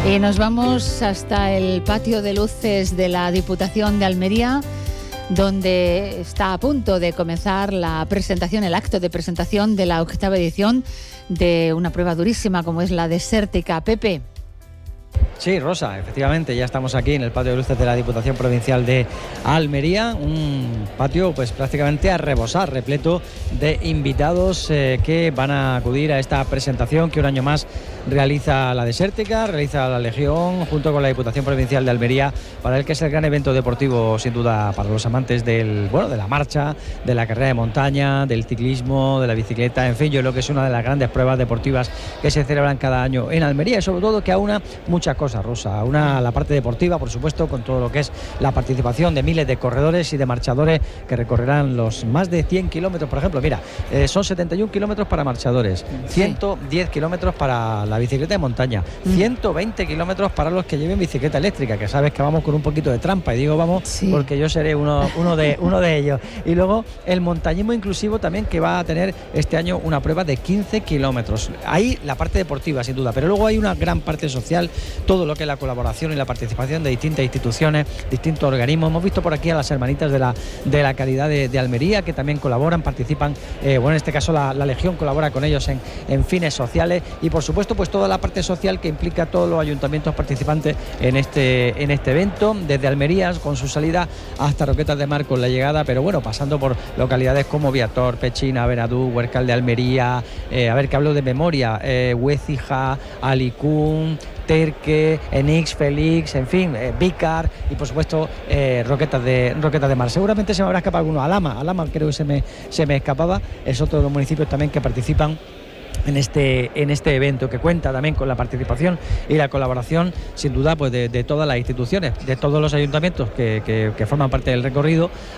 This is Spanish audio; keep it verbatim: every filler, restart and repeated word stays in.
Y nos vamos hasta el patio de luces de la Diputación de Almería, donde está a punto de comenzar la presentación, el acto de presentación de la octava edición de una prueba durísima como es la desértica. Pepe. Sí, Rosa, efectivamente, ya estamos aquí en el patio de luces de la Diputación Provincial de Almería, un patio pues prácticamente a rebosar, repleto de invitados eh, que van a acudir a esta presentación que un año más realiza la Desértica, realiza la Legión, junto con la Diputación Provincial de Almería, para el que es el gran evento deportivo, sin duda, para los amantes del, bueno, de la marcha, de la carrera de montaña, del ciclismo, de la bicicleta, en fin, yo creo que es una de las grandes pruebas deportivas que se celebran cada año en Almería, y sobre todo que aúna muchas cosas, Rosa. Una, la parte deportiva, por supuesto, con todo lo que es la participación de miles de corredores y de marchadores que recorrerán los más de cien kilómetros, por ejemplo. Mira, eh, son setenta y un kilómetros para marchadores, ciento diez kilómetros para la bicicleta de montaña, mm. ciento veinte kilómetros para los que lleven bicicleta eléctrica, que sabes que vamos con un poquito de trampa, y digo vamos sí. porque yo seré uno, uno, de, uno de ellos. Y luego el montañismo inclusivo también, que va a tener este año una prueba de quince kilómetros. Ahí la parte deportiva, sin duda, pero luego hay una gran parte social, todo lo que es la colaboración y la participación de distintas instituciones, distintos organismos. Hemos visto por aquí a las hermanitas de la, de la Caridad de, de Almería, que también colaboran, participan, eh, bueno, en este caso la, la Legión colabora con ellos en, en fines sociales, y por supuesto pues toda la parte social que implica a todos los ayuntamientos participantes en este, en este evento, desde Almería con su salida hasta Roquetas de Mar con la llegada, pero bueno, pasando por localidades como Viator, Pechina, Benadú, Huércal de Almería, eh, a ver que hablo de memoria, eh, Huécija, Alicún, Terque, Enix, Félix, en fin, eh, Vícar y por supuesto eh, Roquetas de Roquetas de Mar. Seguramente se me habrá escapado alguno. Alama, Alama creo que se me, se me escapaba. Es otro de los municipios también que participan en este en este evento, que cuenta también con la participación y la colaboración, sin duda, pues de, de todas las instituciones, de todos los ayuntamientos que, que, que forman parte del recorrido,